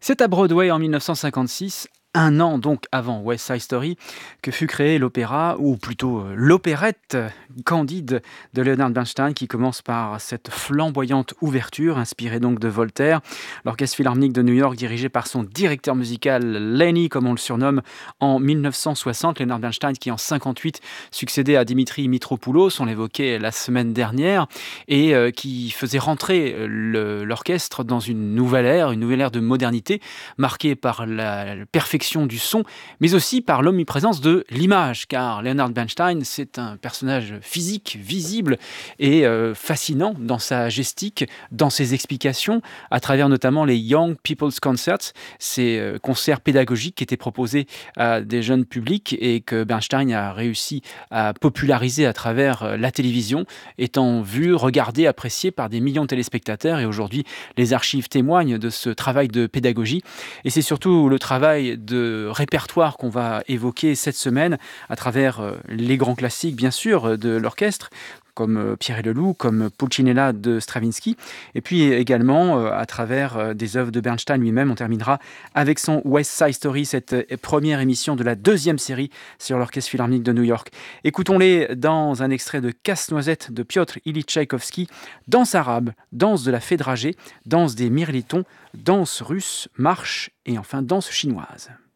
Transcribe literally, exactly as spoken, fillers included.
C'est à Broadway en mille neuf cent cinquante-six, un an donc avant West Side Story, que fut créé l'opéra, ou plutôt euh, l'opérette euh, Candide de Leonard Bernstein, qui commence par cette flamboyante ouverture, inspirée donc de Voltaire. L'Orchestre Philharmonique de New York, dirigé par son directeur musical Lenny, comme on le surnomme, en mille neuf cent soixante. Leonard Bernstein qui en cinquante-huit succédait à Dimitri Mitropoulos, on l'évoquait la semaine dernière, et euh, qui faisait rentrer euh, le- l'orchestre dans une nouvelle ère, une nouvelle ère de modernité, marquée par la perfection du son, mais aussi par l'omniprésence de l'image, car Leonard Bernstein, c'est un personnage physique, visible et euh, fascinant dans sa gestique, dans ses explications, à travers notamment les Young People's Concerts, ces euh, concerts pédagogiques qui étaient proposés à des jeunes publics et que Bernstein a réussi à populariser à travers euh, la télévision, étant vu, regardé, apprécié par des millions de téléspectateurs. Et aujourd'hui, les archives témoignent de ce travail de pédagogie. Et c'est surtout le travail de répertoire qu'on va évoquer cette semaine à travers euh, les grands classiques, bien sûr, euh, de l'orchestre, comme euh, Pierre et le Loup, comme Pulcinella de Stravinsky, et puis également euh, à travers euh, des œuvres de Bernstein lui-même. On terminera avec son West Side Story, cette euh, première émission de la deuxième série sur l'Orchestre Philharmonique de New York. Écoutons-les dans un extrait de Casse-Noisette de Piotr Ilyich Tchaïkovski, danse arabe, danse de la fée dragée, danse des mirlitons, danse russe, marche et enfin danse chinoise.